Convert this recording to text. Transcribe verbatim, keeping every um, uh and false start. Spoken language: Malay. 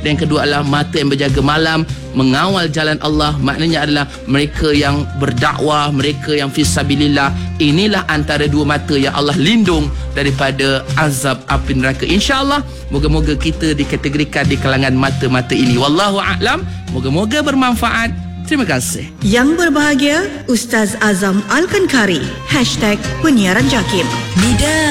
Dan yang kedua adalah mata yang berjaga malam, mengawal jalan Allah. Maknanya adalah mereka yang berdakwah, mereka yang fisabilillah. Inilah antara dua mata yang Allah lindung daripada azab api neraka. InsyaAllah moga-moga kita dikategorikan di kalangan mata-mata ini. Wallahu a'lam. Moga-moga bermanfaat. Terima kasih. Yang berbahagia Ustaz Azam Al-Kankari. Hashtag Penyiaran Jakim. Nida.